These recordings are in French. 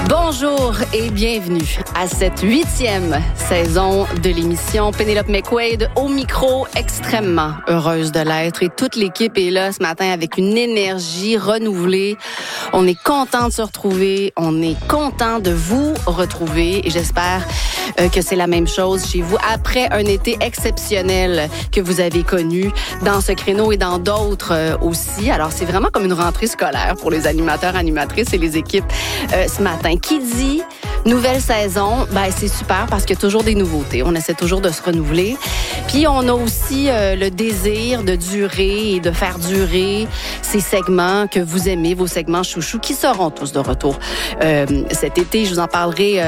Bonjour et bienvenue à cette 8e saison de l'émission. Pénélope McQuaid au micro, extrêmement heureuse de l'être. Et toute l'équipe est là ce matin avec une énergie renouvelée. On est content de se retrouver. On est content de vous retrouver. Et j'espère que c'est la même chose chez vous après un été exceptionnel que vous avez connu dans ce créneau et dans d'autres aussi. Alors, c'est vraiment comme une rentrée scolaire pour les animateurs, animatrices et les équipes ce matin. Qui dit nouvelle saison, ben c'est super parce qu'il y a toujours des nouveautés. On essaie toujours de se renouveler. Puis on a aussi le désir de durer et de faire durer ces segments que vous aimez, vos segments chouchous, qui seront tous de retour cet été. Je vous en parlerai,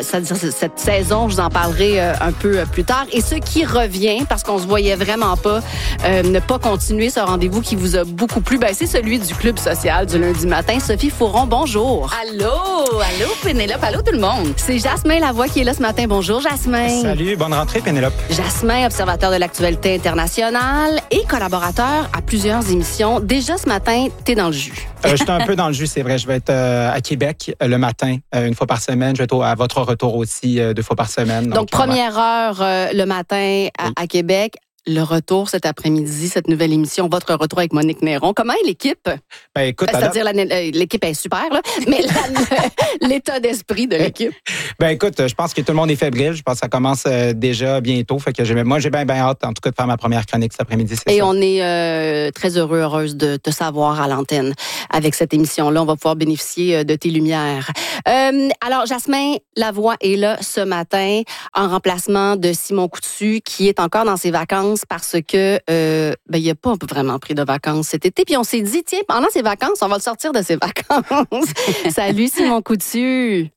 cette saison, je vous en parlerai un peu plus tard. Et ce qui revient, parce qu'on se voyait vraiment pas ne pas continuer ce rendez-vous qui vous a beaucoup plu, ben c'est celui du Club social du lundi matin. Sophie Fauron, bonjour. Allô, Pénélope, allô tout le monde. C'est Jasmin Lavoie qui est là ce matin. Bonjour, Jasmin. Salut, bonne rentrée, Pénélope. Jasmin, observateur de l'actualité internationale et collaborateur à plusieurs émissions. Déjà ce matin, t'es dans le jus. Je suis un peu dans le jus, c'est vrai. Je vais être à Québec le matin, une fois par semaine. Je vais être à votre retour aussi 2 fois par semaine. Donc première heure le matin à Québec. Le retour cet après-midi, cette nouvelle émission, votre retour avec Monique Néron. Comment est l'équipe? Ben, écoute, c'est-à-dire, l'équipe est super, là, mais l'état d'esprit de l'équipe. Ben, écoute, je pense que tout le monde est fébrile. Je pense que ça commence déjà bientôt. Fait que moi, j'ai bien hâte, en tout cas, de faire ma première chronique cet après-midi. Et on est très heureuse de te savoir à l'antenne avec cette émission-là. On va pouvoir bénéficier de tes lumières. Alors, Jasmin Lavoie est là ce matin en remplacement de Simon Coutu, qui est encore dans ses vacances parce que il a pas vraiment pris de vacances cet été. Puis on s'est dit, tiens, pendant ses vacances, on va le sortir de ses vacances. Salut Simon Coutu.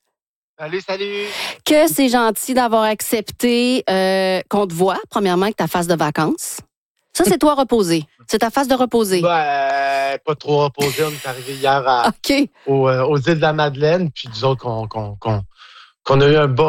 Salut. Que c'est gentil d'avoir accepté qu'on te voit, premièrement, que ta phase de vacances. Ça, c'est toi reposé. C'est ta phase de reposer. Pas trop reposé. On est arrivé hier aux îles de la Madeleine. Puis nous autres, qu'on a eu un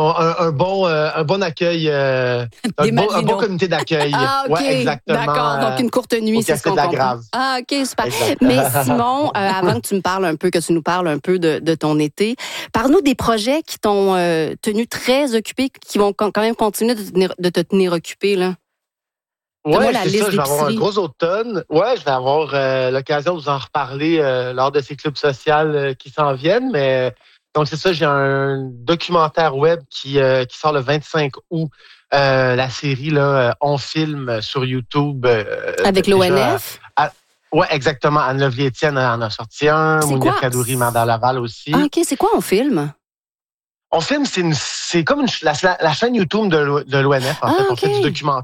bon accueil, un bon comité d'accueil. Ah, OK. Ouais, exactement. D'accord. Donc, une courte nuit, c'est ce qu'on comprend. Grave. Ah, OK, super. Exactement. Mais Simon, avant que tu nous parles un peu de ton été, parle-nous des projets qui t'ont tenu très occupé, qui vont quand même continuer de te tenir occupé, là. Ouais, c'est ça. Je vais avoir un gros automne. Ouais, je vais avoir l'occasion de vous en reparler lors de ces clubs sociaux qui s'en viennent, mais... Donc, c'est ça, j'ai un documentaire web qui sort le 25 août. La série, là, On filme sur YouTube. Avec l'ONF? Oui, exactement. Anne-Lovely Étienne en a sorti un. Mounir Kadouri, Manda Laval aussi. Ah, OK. C'est quoi On filme? On filme, c'est comme la chaîne YouTube de l'ONF. En fait, on fait des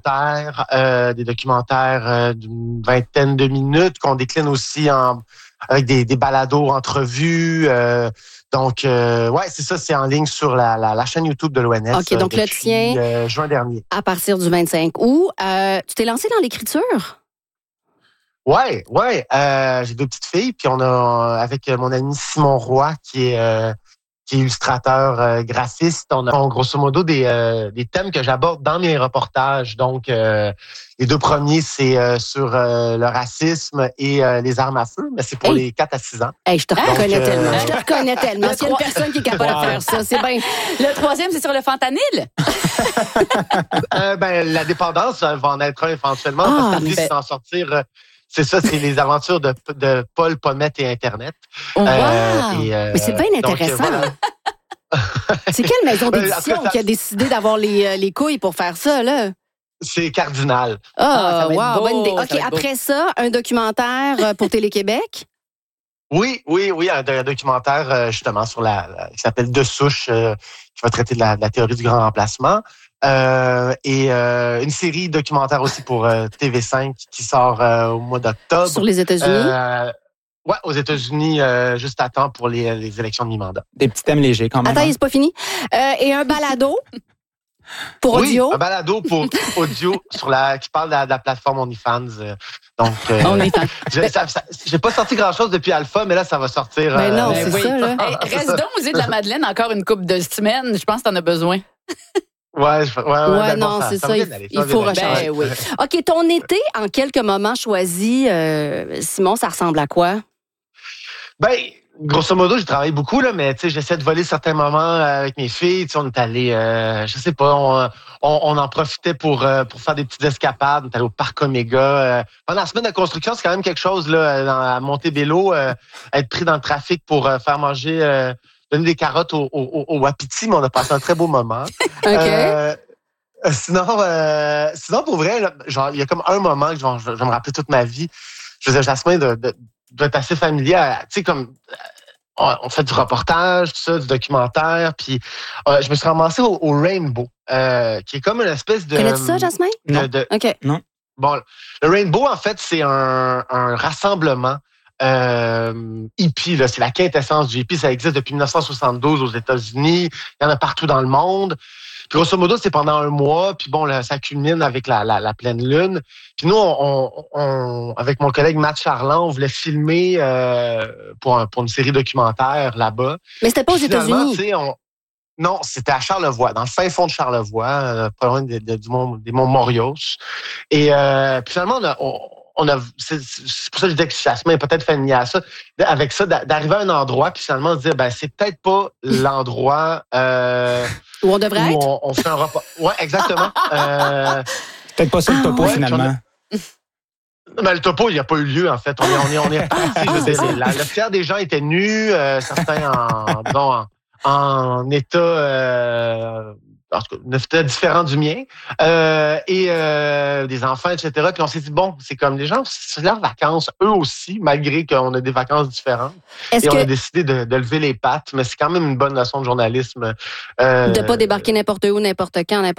documentaires d'une vingtaine de minutes qu'on décline aussi avec des balados, entrevues. Donc, c'est ça, c'est en ligne sur la chaîne YouTube de l'ONF. OK, donc le tien, juin dernier. À partir du 25 août. Tu t'es lancé dans l'écriture? Ouais. J'ai 2 petites filles, puis on a, avec mon ami Simon Roy, qui est illustrateur graphiste, on a grosso modo des thèmes que j'aborde dans mes reportages. Donc, les 2 premiers, c'est sur le racisme et les armes à feu, mais c'est pour les 4 à 6 ans. Hey, je te reconnais tellement. Je te reconnais tellement. S'il y a une personne qui est capable de faire ça, c'est bien. Le 3e, c'est sur le fentanyl. La dépendance va en être un éventuellement, parce que c'est d'en sortir... C'est ça, c'est les aventures de Paul, Pommette et Internet. Mais c'est bien intéressant. C'est quelle maison d'édition qui a décidé d'avoir les couilles pour faire ça, là? C'est Cardinal. Ça va être beau, bonne idée. OK, après ça, un documentaire pour Télé-Québec? Oui, un documentaire justement qui s'appelle De souche, qui va traiter de la théorie du grand remplacement. Et une série documentaire aussi pour TV5 qui sort au mois d'octobre. Sur les États-Unis? Ouais, aux États-Unis, juste à temps pour les élections de mi-mandat. Des petits thèmes légers quand même. Attends, c'est pas fini. Et un balado pour audio? Oui, un balado pour audio qui parle de la plateforme OnlyFans. Donc, j'ai pas sorti grand-chose depuis Alpha, mais là, ça va sortir. Ben non, c'est ça, là. Reste donc aux îles de la Madeleine encore une couple de semaines. Je pense que t'en as besoin. Ouais, non, c'est ça. Il faut rechercher. Oui. OK, ton été, en quelques moments choisis, Simon, ça ressemble à quoi? Ben, grosso modo, j'ai travaillé beaucoup, là, mais j'essaie de voler certains moments avec mes filles. On est allé, je sais pas, on en profitait pour faire des petites escapades. On est allé au Parc Omega. Pendant la semaine de construction, c'est quand même quelque chose là, à Montebello, être pris dans le trafic pour faire manger, donner des carottes au Wapiti, mais on a passé un très beau moment. OK. Sinon, pour vrai, là, genre, il y a comme un moment que je vais me rappeler toute ma vie. Je faisais Jasmin d'être assez familier. Tu sais, comme on fait du reportage, tout ça, du documentaire, puis je me suis ramassé au Rainbow, qui est comme une espèce de... Connais-tu ça, Jasmin? Non. OK. Non. Bon, le Rainbow, en fait, c'est un rassemblement hippie, là. C'est la quintessence du hippie. Ça existe depuis 1972 aux États-Unis. Il y en a partout dans le monde. Puis grosso modo, c'est pendant un mois. Puis bon, là, ça culmine avec la pleine lune. Puis nous, on avec mon collègue Matt Charland, on voulait filmer pour une série documentaire là-bas. Mais c'était pas aux États-Unis. Non, c'était à Charlevoix, dans le fin fond de Charlevoix, pas loin des monts Morios. Et puis finalement, c'est pour ça que je disais que Jasmin est peut-être familier à ça. Avec ça, d'arriver à un endroit, puis finalement se dire, c'est peut-être pas l'endroit Où on devrait être? on fait un repas. Ouais, exactement. Peut-être pas ça le topo, finalement. Mais le topo, il n'y a pas eu lieu, en fait. On est reparti. Le tiers des gens étaient nus, certains en état... en tout cas, un état différent du mien, et des enfants, etc. Puis on s'est dit, bon, c'est comme les gens, c'est leurs vacances, eux aussi, malgré qu'on a des vacances différentes. On a décidé de lever les pattes, mais c'est quand même une bonne leçon de journalisme. De pas débarquer n'importe où, n'importe quand,